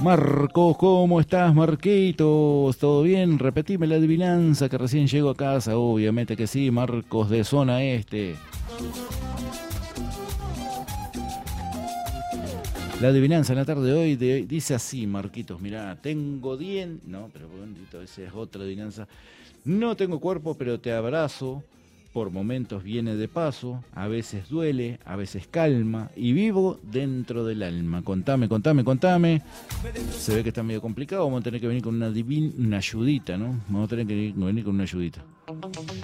Marcos, ¿cómo estás, Marquitos? ¿Todo bien? Repetime la adivinanza que recién llego a casa. Obviamente que sí, Marcos de zona este. La adivinanza en la tarde de hoy dice así, Marquitos, mirá, tengo dientes... No, pero bendito, esa es otra adivinanza. No tengo cuerpo, pero te abrazo. Por momentos viene de paso, a veces duele, a veces calma, y vivo dentro del alma. Contame, contame, contame. Se ve que está medio complicado, vamos a tener que venir con una ayudita, ¿no? Vamos a tener que venir con una ayudita.